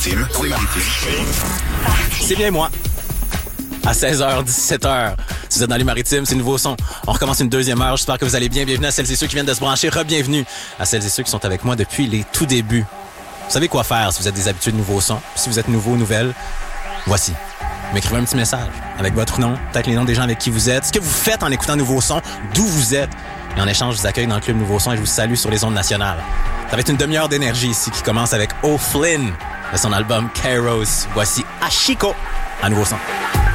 C'est bien moi. À 16h, 17h, si vous êtes dans les maritimes, c'est Nouveau Son. On recommence une deuxième heure. J'espère que vous allez bien. Bienvenue à celles et ceux qui viennent de se brancher. Re-bienvenue à celles et ceux qui sont avec moi depuis les tout débuts. Vous savez quoi faire si vous êtes des habitués de Nouveau Son. Si vous êtes nouveau, nouvelle, voici. Vous m'écrivez un petit message avec votre nom, peut-être les noms des gens avec qui vous êtes, ce que vous faites en écoutant Nouveau Son, d'où vous êtes. Et en échange, je vous accueille dans le Club Nouveau Son et je vous salue sur les ondes nationales. Ça va être une demi-heure d'énergie ici qui commence avec O'Flynn de son album Kairos. Voici Ashiko à Nouveau Son.